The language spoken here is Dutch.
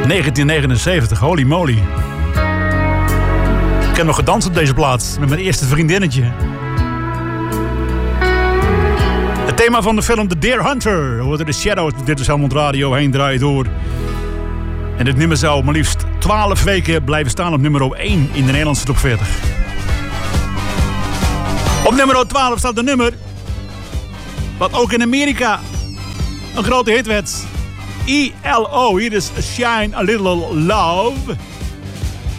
1979, holy moly. Ik heb nog gedanst op deze plaats met mijn eerste vriendinnetje. Het thema van de film The Deer Hunter. Hoorde de Shadows, dit is Helmond Radio, heen draait door. En dit nummer zou maar liefst 12 weken blijven staan op nummer 1 in de Nederlandse top 40. Op nummer 12 staat een nummer wat ook in Amerika een grote hit werd. ELO, hier is Shine a Little Love.